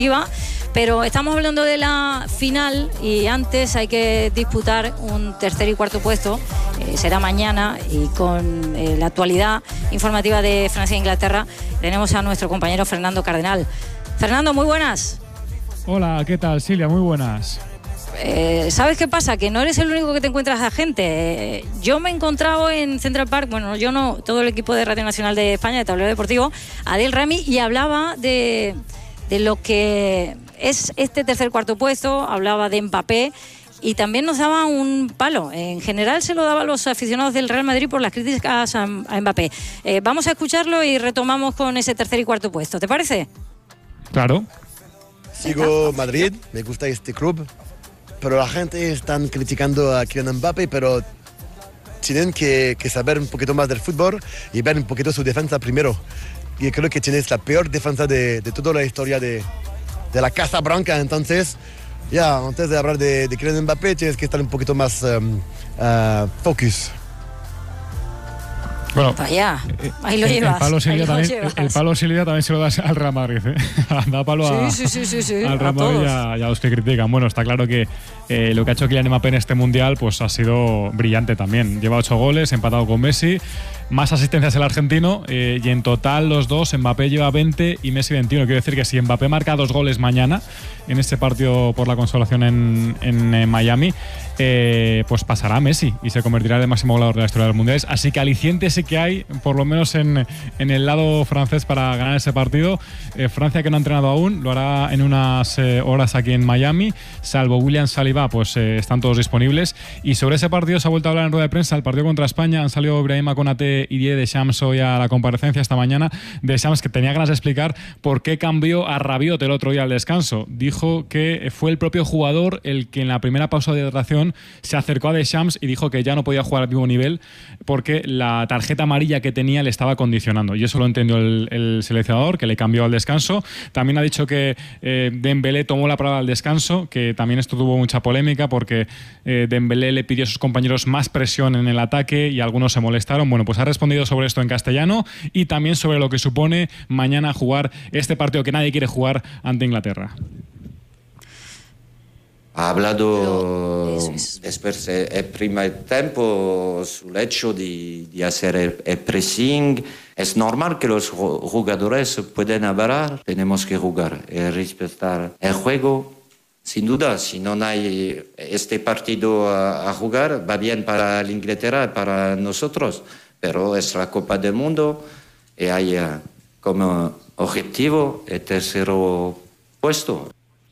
Pero estamos hablando de la final y antes hay que disputar un tercer y cuarto puesto. Será mañana y con la actualidad informativa de Francia e Inglaterra tenemos a nuestro compañero Fernando Cardenal. Fernando, muy buenas. Hola, ¿qué tal, Silvia? Muy buenas. ¿Sabes qué pasa? Que no eres el único que te encuentras a gente. Yo me he encontrado en Central Park, bueno, yo no, todo el equipo de Radio Nacional de España, de Tablero Deportivo, Adel Rami, y hablaba de lo que es este tercer cuarto puesto, hablaba de Mbappé y también nos daba un palo. En general se lo daba a los aficionados del Real Madrid por las críticas a Mbappé. Vamos a escucharlo y retomamos con ese tercer y cuarto puesto, ¿te parece? Claro. Sigo Madrid, me gusta este club, pero la gente está criticando a Kylian Mbappé, pero tienen que saber un poquito más del fútbol y ver un poquito su defensa primero. Y creo que tienes la peor defensa de toda la historia de la Casa Blanca, entonces ya, antes de hablar de Kylian Mbappé tienes que estar un poquito más focus. Bueno, vaya, ahí lo llevas. El palo Silvia también se lo das al Real Madrid, ¿eh? Da palo sí, al Real Madrid y a los que critican. Bueno, está claro que lo que ha hecho Kylian Mbappé en este Mundial pues ha sido brillante también. Lleva 8 goles, empatado con Messi, más asistencias el argentino, y en total los dos, Mbappé lleva 20 y Messi 21. Quiero decir que si Mbappé marca 2 goles mañana en este partido por la consolación en Miami, pues pasará a Messi y se convertirá en el máximo goleador de la historia de los mundiales. Así que aliciente sí que hay, por lo menos en el lado francés, para ganar ese partido. Francia, que no ha entrenado aún, lo hará en unas horas aquí en Miami, salvo William Saliba, pues están todos disponibles. Y sobre ese partido se ha vuelto a hablar en rueda de prensa. El partido contra España, han salido Brahima Konaté y Didier Deschamps hoy a la comparecencia esta mañana. Deschamps, que tenía ganas de explicar por qué cambió a Rabiot el otro día al descanso. Dijo que fue el propio jugador el que en la primera pausa de hidratación se acercó a Deschamps y dijo que ya no podía jugar al mismo nivel porque la tarjeta amarilla que tenía le estaba condicionando, y eso lo entendió el seleccionador, que le cambió al descanso. También ha dicho que Dembélé tomó la palabra al descanso, que también esto tuvo mucha polémica porque Dembélé le pidió a sus compañeros más presión en el ataque y algunos se molestaron. Bueno, pues ha respondido sobre esto en castellano y también sobre lo que supone mañana jugar este partido que nadie quiere jugar ante Inglaterra. Ha hablado después del primer tiempo sobre el hecho de hacer el pressing. Es normal que los jugadores puedan hablar, tenemos que jugar y respetar el juego. Sin duda, si no hay este partido a jugar, va bien para la Inglaterra y para nosotros, pero es la Copa del Mundo y hay como objetivo el tercer puesto.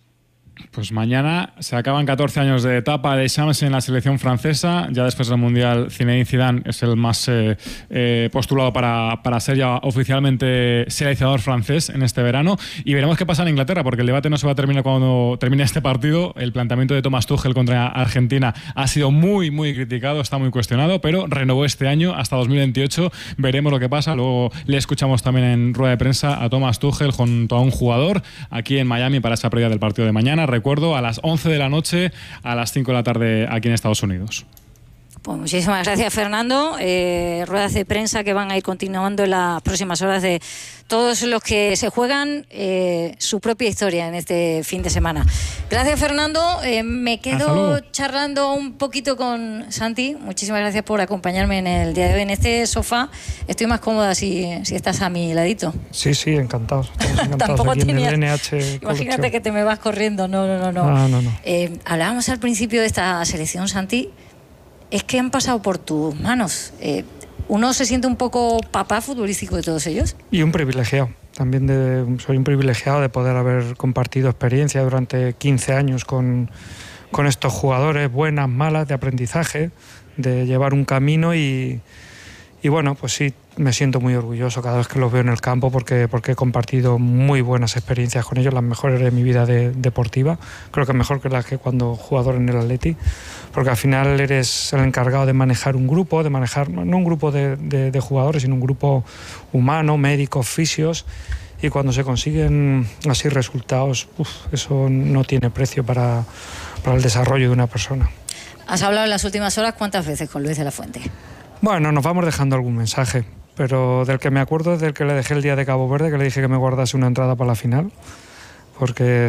Pues mañana se acaban 14 años de etapa de Deschamps en la selección francesa. Ya después del Mundial, Zinedine Zidane es el más postulado para ser ya oficialmente seleccionador francés en este verano. Y veremos qué pasa en Inglaterra, porque el debate no se va a terminar cuando termine este partido. El planteamiento de Thomas Tuchel contra Argentina ha sido muy, muy criticado, está muy cuestionado, pero renovó este año hasta 2028. Veremos lo que pasa. Luego le escuchamos también en rueda de prensa a Thomas Tuchel junto a un jugador aquí en Miami para esa previa del partido de mañana. Recuerdo, a las 11 de la noche, a las 5 de la tarde aquí en Estados Unidos. Pues muchísimas gracias, Fernando. Ruedas de prensa que van a ir continuando en las próximas horas de todos los que se juegan su propia historia en este fin de semana. Gracias, Fernando. Me quedo charlando un poquito con Santi. Muchísimas gracias por acompañarme en el día de hoy en este sofá. Estoy más cómoda si estás a mi ladito. Sí, encantado. Tampoco aquí tenía... en el NH. Imagínate que te me vas corriendo. No. Hablábamos al principio de esta selección, Santi. Es que han pasado por tus manos. ¿Uno se siente un poco papá futbolístico de todos ellos? Y un privilegiado. También soy un privilegiado de poder haber compartido experiencia durante 15 años con estos jugadores, buenas, malas, de aprendizaje, de llevar un camino y bueno, pues sí, me siento muy orgulloso cada vez que los veo en el campo porque he compartido muy buenas experiencias con ellos, las mejores de mi vida deportiva. Creo que mejor que las que cuando jugador en el Atleti, porque al final eres el encargado de manejar un grupo, de manejar no un grupo de jugadores, sino un grupo humano, médicos, fisios, y cuando se consiguen así resultados, eso no tiene precio para el desarrollo de una persona. ¿Has hablado en las últimas horas cuántas veces con Luis de la Fuente? Bueno, nos vamos dejando algún mensaje, pero del que me acuerdo es del que le dejé el día de Cabo Verde, que le dije que me guardase una entrada para la final, porque